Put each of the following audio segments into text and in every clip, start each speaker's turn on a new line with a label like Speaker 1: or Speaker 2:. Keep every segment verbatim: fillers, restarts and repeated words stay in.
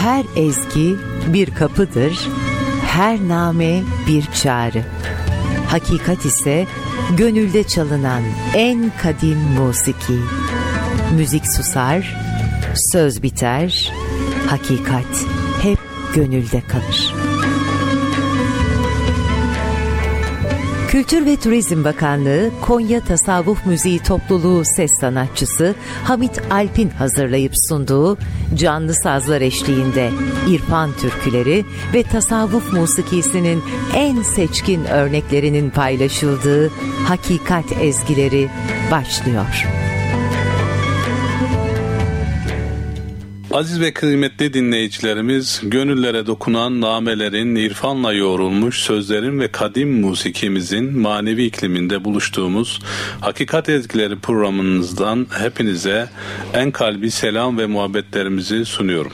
Speaker 1: Her ezgi bir kapıdır, her name bir çağrı. Hakikat ise gönülde çalınan en kadim musiki. Müzik susar, söz biter, hakikat hep gönülde kalır. Kültür ve Turizm Bakanlığı, Konya Tasavvuf Müziği Topluluğu ses sanatçısı Hamit Alp'in hazırlayıp sunduğu canlı sazlar eşliğinde İrfan türküleri ve tasavvuf musikisinin en seçkin örneklerinin paylaşıldığı Hakikat ezgileri başlıyor.
Speaker 2: Aziz ve kıymetli dinleyicilerimiz, gönüllere dokunan namelerin, irfanla yoğrulmuş sözlerin ve kadim musikimizin manevi ikliminde buluştuğumuz Hakikat Ezgileri programımızdan hepinize en kalbi selam ve muhabbetlerimizi sunuyorum.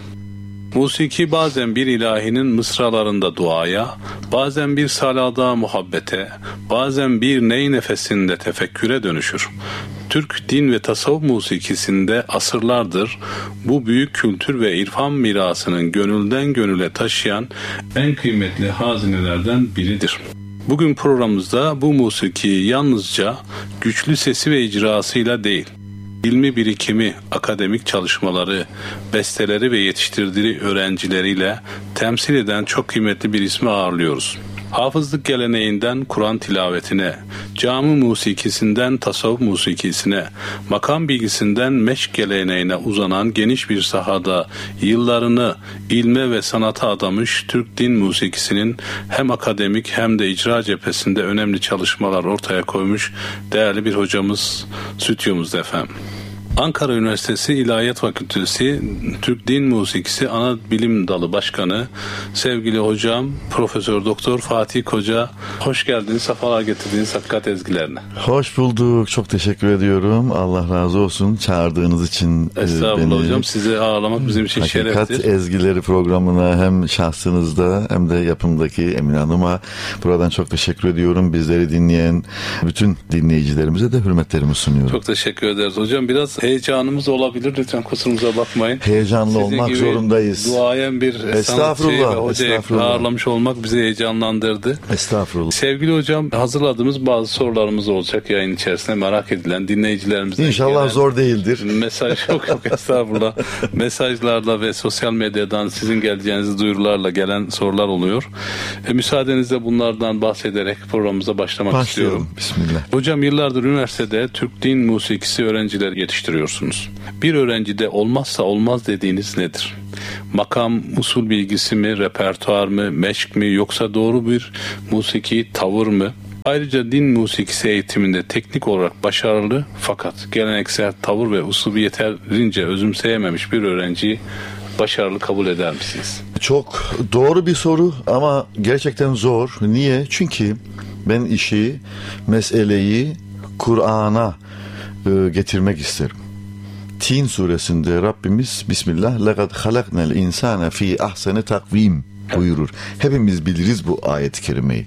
Speaker 2: Musiki bazen bir ilahinin mısralarında duaya, bazen bir salada muhabbete, bazen bir ney nefesinde tefekküre dönüşür. Türk din ve tasavvuf musikisinde asırlardır bu büyük kültür ve irfan mirasının gönülden gönüle taşıyan en kıymetli hazinelerden biridir. Bugün programımızda bu musikiyi yalnızca güçlü sesi ve icrasıyla değil, ilmi birikimi, akademik çalışmaları, besteleri ve yetiştirdiği öğrencileriyle temsil eden çok kıymetli bir ismi ağırlıyoruz. Hafızlık geleneğinden Kur'an tilavetine, cami musikisinden tasavvuf musikisine, makam bilgisinden meşk geleneğine uzanan geniş bir sahada yıllarını ilme ve sanata adamış Türk din musikisinin hem akademik hem de icra cephesinde önemli çalışmalar ortaya koymuş değerli bir hocamız stüdyomuzda efendim. Ankara Üniversitesi İlahiyat Fakültesi Türk Din Musikisi Ana Bilim Dalı Başkanı sevgili hocam Profesör Doktor Fatih Koca, hoş geldiniz, sefalar getirdiniz Hakikat Ezgilerine.
Speaker 3: Hoş bulduk, çok teşekkür ediyorum. Allah razı olsun çağırdığınız için.
Speaker 2: Estağfurullah beni, hocam, sizi ağırlamak bizim için
Speaker 3: Hakikat
Speaker 2: şereftir.
Speaker 3: Hakikat Ezgileri programına hem şahsınızda hem de yapımdaki Emine Hanım'a buradan çok teşekkür ediyorum. Bizleri dinleyen bütün dinleyicilerimize de hürmetlerimi sunuyorum.
Speaker 2: Çok teşekkür ederiz hocam. Biraz heyecanımız olabilir, lütfen kusurumuza bakmayın.
Speaker 3: Heyecanlı
Speaker 2: Sizin
Speaker 3: olmak
Speaker 2: gibi
Speaker 3: zorundayız.
Speaker 2: duayen bir sanatçıyı ve hocayı ağırlamış olmak bizi heyecanlandırdı.
Speaker 3: Estağfurullah.
Speaker 2: Sevgili hocam, hazırladığımız bazı sorularımız olacak yayın içerisinde, merak edilen dinleyicilerimizden.
Speaker 3: İnşallah gelen zor değildir.
Speaker 2: Mesaj yok yok estağfurullah. Mesajlarla ve sosyal medyadan sizin geleceğiniz duyurularla gelen sorular oluyor. E, müsaadenizle bunlardan bahsederek programımıza başlamak
Speaker 3: Başlayalım.
Speaker 2: istiyorum.
Speaker 3: Bismillah.
Speaker 2: Hocam, yıllardır üniversitede Türk din musikisi öğrencileri yetiştiriyorsunuz. Bir öğrencide olmazsa olmaz dediğiniz nedir? Makam, usul bilgisi mi, repertuar mı, meşk mi, yoksa doğru bir musiki tavır mı? Ayrıca din musikisi eğitiminde teknik olarak başarılı fakat geleneksel tavır ve usulü yeterince özümseyememiş bir öğrenciyi başarılı kabul eder misiniz?
Speaker 3: Çok doğru bir soru ama gerçekten zor. Niye? Çünkü ben işi, meseleyi Kur'an'a e, getirmek isterim. Tin suresinde Rabbimiz Bismillah لَقَدْ خَلَقْنَا الْاِنْسَانَ ف۪ي اَحْسَنِ takvim buyurur. Hepimiz biliriz bu ayet-i kerimeyi.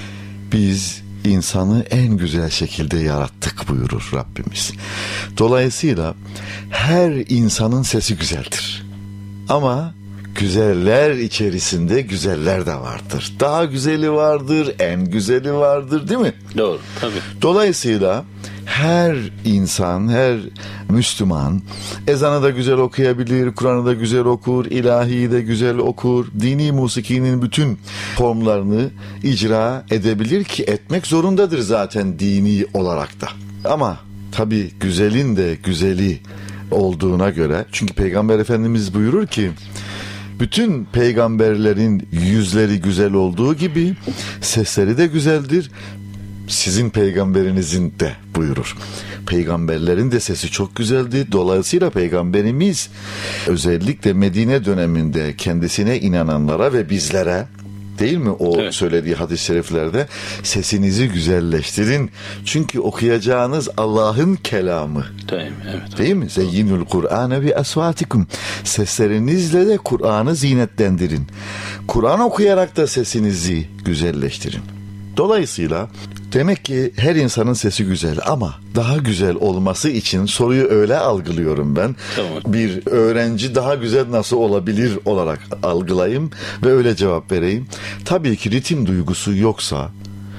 Speaker 3: Biz insanı en güzel şekilde yarattık buyurur Rabbimiz. Dolayısıyla her insanın sesi güzeldir. Ama güzeller içerisinde güzeller de vardır. Daha güzeli vardır, en güzeli vardır, değil mi?
Speaker 2: Doğru, tabii.
Speaker 3: Dolayısıyla her insan, her Müslüman ezanı da güzel okuyabilir, Kur'an'ı da güzel okur, ilahiyi de güzel okur, dini musikinin bütün formlarını icra edebilir ki etmek zorundadır zaten dini olarak da. Ama tabii güzelin de güzeli olduğuna göre, çünkü Peygamber Efendimiz buyurur ki bütün peygamberlerin yüzleri güzel olduğu gibi sesleri de güzeldir. Sizin peygamberinizin de buyurur. Peygamberlerin de sesi çok güzeldi. Dolayısıyla peygamberimiz özellikle Medine döneminde kendisine inananlara ve bizlere, değil mi o evet, söylediği hadis-i şeriflerde, sesinizi güzelleştirin. Çünkü okuyacağınız Allah'ın kelamı.
Speaker 2: Değil mi? Evet.
Speaker 3: Değil mi? Zeyyinul Kur'ane bi asvatikum. Seslerinizle de Kur'an'ı zinetlendirin. Kur'an okuyarak da sesinizi güzelleştirin. Dolayısıyla Demek ki her insanın sesi güzel ama daha güzel olması için soruyu öyle algılıyorum ben.
Speaker 2: Tamam.
Speaker 3: Bir öğrenci daha güzel nasıl olabilir olarak algılayayım ve öyle cevap vereyim. Tabii ki ritim duygusu yoksa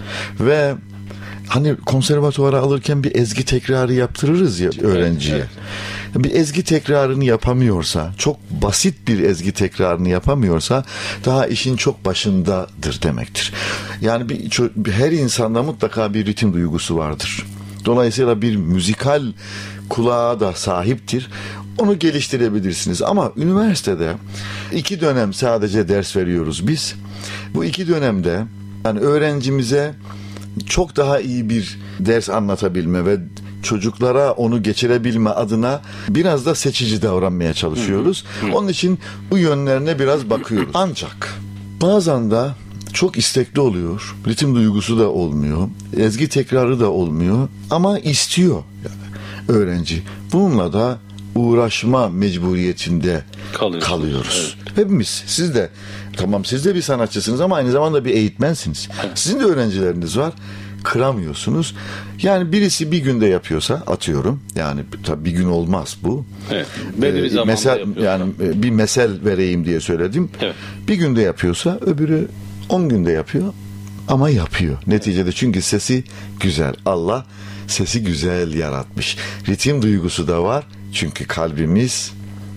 Speaker 3: ve hani konservatuvara alırken bir ezgi tekrarı yaptırırız ya öğrenciye. Evet, evet. Bir ezgi tekrarını yapamıyorsa, çok basit bir ezgi tekrarını yapamıyorsa daha işin çok başındadır demektir. Yani bir, her insanda mutlaka bir ritim duygusu vardır. Dolayısıyla bir müzikal kulağa da sahiptir. Onu geliştirebilirsiniz. Ama üniversitede iki dönem sadece ders veriyoruz biz. Bu iki dönemde yani öğrencimize çok daha iyi bir ders anlatabilme ve çocuklara onu geçirebilme adına biraz da seçici davranmaya çalışıyoruz. Onun için bu yönlerine biraz bakıyoruz. Ancak bazen de çok istekli oluyor. Ritim duygusu da olmuyor. Ezgi tekrarı da olmuyor. Ama istiyor yani öğrenci. Bununla da uğraşma mecburiyetinde Kalıyoruz. kalıyoruz. Evet. Hepimiz. Siz de tamam siz de bir sanatçısınız ama aynı zamanda bir eğitmensiniz. Evet. Sizin de öğrencileriniz var. Kıramıyorsunuz. Yani birisi bir günde yapıyorsa atıyorum. Yani tabii bir gün olmaz bu.
Speaker 2: Evet. Belli bir zamanda
Speaker 3: mesel,
Speaker 2: yapıyorsa.
Speaker 3: Yani bir mesel vereyim diye söyledim. Evet. Bir günde yapıyorsa öbürü on günde yapıyor ama yapıyor. Neticede çünkü sesi güzel. Allah sesi güzel yaratmış. Ritim duygusu da var. Çünkü kalbimiz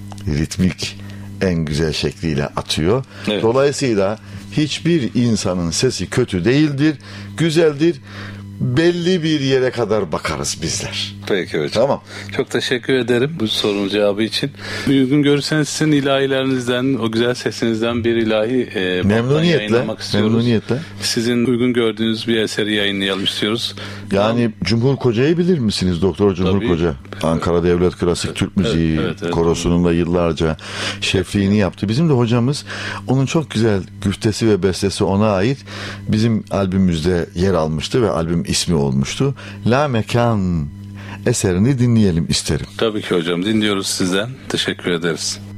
Speaker 3: ritmik en güzel şekliyle atıyor. Evet. Dolayısıyla hiçbir insanın sesi kötü değildir, güzeldir. Belli bir yere kadar bakarız bizler.
Speaker 2: Peki hocam.
Speaker 3: Tamam.
Speaker 2: Çok teşekkür ederim bu sorunun cevabı için. Uygun görürseniz sizin ilahilerinizden, o güzel sesinizden bir ilahi e,
Speaker 3: memnuniyetle, memnuniyetle.
Speaker 2: Sizin uygun gördüğünüz bir eseri yayınlayalım istiyoruz.
Speaker 3: Yani Ama, Cumhur Koca'yı bilir misiniz? Doktor Cumhur Tabii. Koca. Ankara Devlet Klasik evet, Türk Müziği evet, evet, evet, Korosu'nun da yıllarca şefliğini yaptı. Bizim de hocamız onun çok güzel güftesi ve bestesi ona ait. Bizim albümümüzde yer almıştı ve albüm ismi olmuştu. La Mekan eserini dinleyelim isterim.
Speaker 2: Tabii ki hocam, dinliyoruz sizden. Teşekkür ederiz.